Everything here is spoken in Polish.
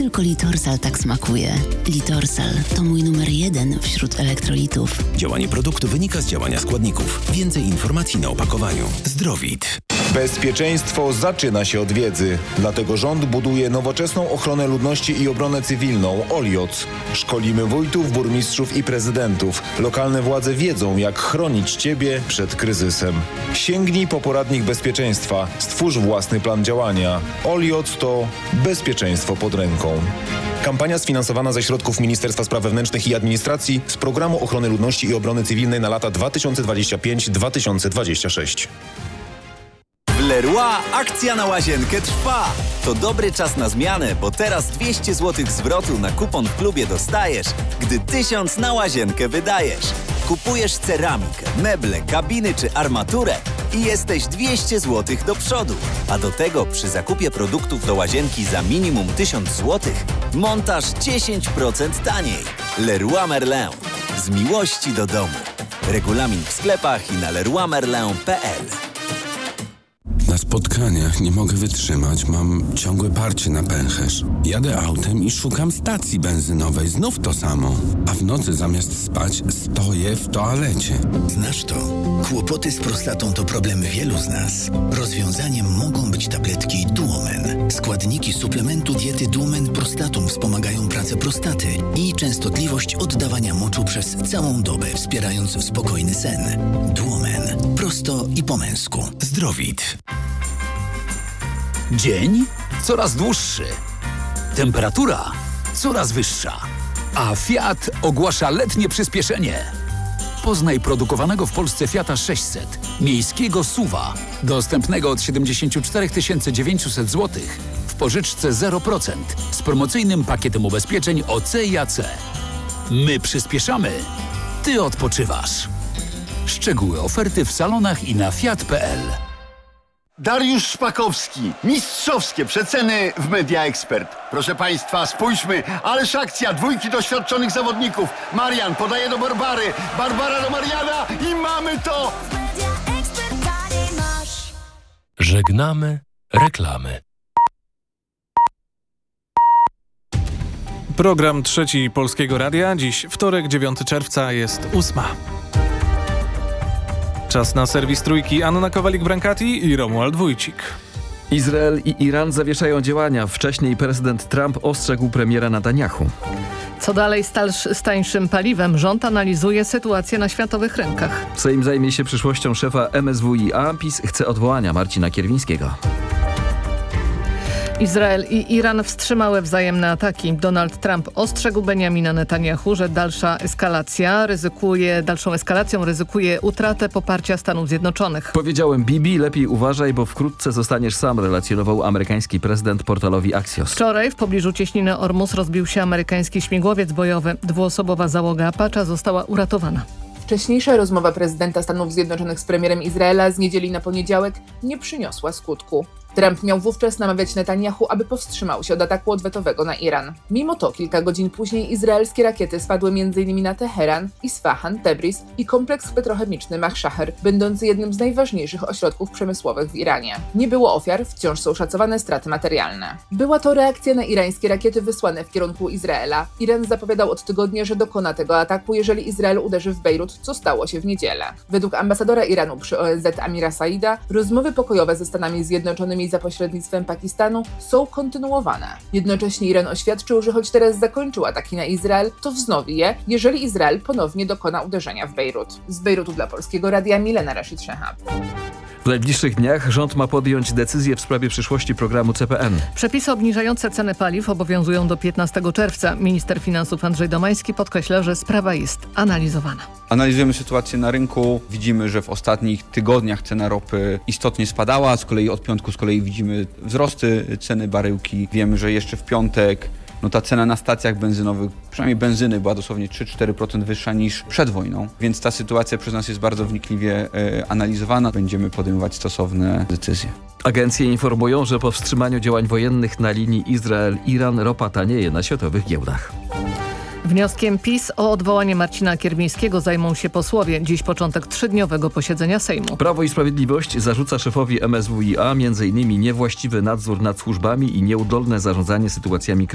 tylko Litorsal tak smakuje. Litorsal to mój numer 1 wśród elektrolitów. Działanie produktu wynika z działania składników. Więcej informacji na opakowaniu. Zdrowit. Bezpieczeństwo zaczyna się od wiedzy. Dlatego rząd buduje nowoczesną ochronę ludności i obronę cywilną OLIOC. Szkolimy wójtów, burmistrzów i prezydentów. Lokalne władze wiedzą, jak chronić Ciebie przed kryzysem. Sięgnij po poradnik bezpieczeństwa. Stwórz własny plan działania. OLIOC to bezpieczeństwo pod ręką. Kampania sfinansowana ze środków Ministerstwa Spraw Wewnętrznych i Administracji z Programu Ochrony Ludności i Obrony Cywilnej na lata 2025-2026. W Leroy akcja na łazienkę trwa. To dobry czas na zmianę, bo teraz 200 zł zwrotu na kupon w klubie dostajesz, gdy 1000 na łazienkę wydajesz. Kupujesz ceramikę, meble, kabiny czy armaturę i jesteś 200 zł do przodu. A do tego przy zakupie produktów do łazienki za minimum 1000 zł montaż 10% taniej. Leroy Merlin. Z miłości do domu. Regulamin w sklepach i na leroymerlin.pl. Na spotkaniach nie mogę wytrzymać, mam ciągłe parcie na pęcherz. Jadę autem i szukam stacji benzynowej, znów to samo. A w nocy zamiast spać stoję w toalecie. Znasz to? Kłopoty z prostatą to problem wielu z nas. Rozwiązaniem mogą być tabletki Duomen. Składniki suplementu diety Duomen Prostatum wspomagają pracę prostaty i częstotliwość oddawania moczu przez całą dobę, wspierając spokojny sen. Duomen. Prosto i po męsku. Zdrowit. Dzień coraz dłuższy. Temperatura coraz wyższa. A Fiat ogłasza letnie przyspieszenie. Poznaj produkowanego w Polsce Fiata 600, miejskiego SUV-a, dostępnego od 74 900 zł, w pożyczce 0%, z promocyjnym pakietem ubezpieczeń OC i AC. My przyspieszamy, Ty odpoczywasz. Szczegóły oferty w salonach i na fiat.pl. Dariusz Szpakowski. Mistrzowskie przeceny w Media Expert. Proszę Państwa, spójrzmy. Ależ akcja, dwójki doświadczonych zawodników. Marian podaje do Barbary. Barbara do Mariana i mamy to! Żegnamy reklamy. Program Trzeci Polskiego Radia. Dziś wtorek, 9 czerwca, jest 8. Czas na serwis Trójki. Anna Kowalik-Brankati i Romuald Wójcik. Izrael i Iran zawieszają działania. Wcześniej prezydent Trump ostrzegł premiera Netanyahu. Co dalej z tańszym paliwem? Rząd analizuje sytuację na światowych rynkach. Sejm zajmie się przyszłością szefa MSWiA. PiS chce odwołania Marcina Kierwińskiego. Izrael i Iran wstrzymały wzajemne ataki. Donald Trump ostrzegł Benjamina Netanyahu, że dalszą eskalacją ryzykuje utratę poparcia Stanów Zjednoczonych. Powiedziałem Bibi, lepiej uważaj, bo wkrótce zostaniesz sam, relacjonował amerykański prezydent portalowi Axios. Wczoraj w pobliżu cieśniny Ormus rozbił się amerykański śmigłowiec bojowy. Dwuosobowa załoga Apache została uratowana. Wcześniejsza rozmowa prezydenta Stanów Zjednoczonych z premierem Izraela z niedzieli na poniedziałek nie przyniosła skutku. Trump miał wówczas namawiać Netanyahu, aby powstrzymał się od ataku odwetowego na Iran. Mimo to kilka godzin później izraelskie rakiety spadły m.in. na Teheran, Isfahan, Tebriz i kompleks petrochemiczny Machshaher, będący jednym z najważniejszych ośrodków przemysłowych w Iranie. Nie było ofiar, wciąż są szacowane straty materialne. Była to reakcja na irańskie rakiety wysłane w kierunku Izraela. Iran zapowiadał od tygodnia, że dokona tego ataku, jeżeli Izrael uderzy w Bejrut, co stało się w niedzielę. Według ambasadora Iranu przy ONZ Amira Saida, rozmowy pokojowe ze Stanami Zjednoczonymi za pośrednictwem Pakistanu są kontynuowane. Jednocześnie Iran oświadczył, że choć teraz zakończył ataki na Izrael, to wznowi je, jeżeli Izrael ponownie dokona uderzenia w Bejrut. Z Bejrutu dla Polskiego Radia Milena Rashid-Shehab. W najbliższych dniach rząd ma podjąć decyzję w sprawie przyszłości programu CPN. Przepisy obniżające ceny paliw obowiązują do 15 czerwca. Minister finansów Andrzej Domański podkreśla, że sprawa jest analizowana. Analizujemy sytuację na rynku. Widzimy, że w ostatnich tygodniach cena ropy istotnie spadała. Z kolei od piątku widzimy wzrosty ceny baryłki. Wiemy, że jeszcze w piątek ta cena na stacjach benzynowych, przynajmniej benzyny, była dosłownie 3-4% wyższa niż przed wojną. Więc ta sytuacja przez nas jest bardzo wnikliwie analizowana. Będziemy podejmować stosowne decyzje. Agencje informują, że po wstrzymaniu działań wojennych na linii Izrael-Iran ropa tanieje na światowych giełdach. Wnioskiem PiS o odwołanie Marcina Kierwińskiego zajmą się posłowie. Dziś początek 3-dniowego posiedzenia Sejmu. Prawo i Sprawiedliwość zarzuca szefowi MSWiA m.in. niewłaściwy nadzór nad służbami i nieudolne zarządzanie sytuacjami kryzysowymi.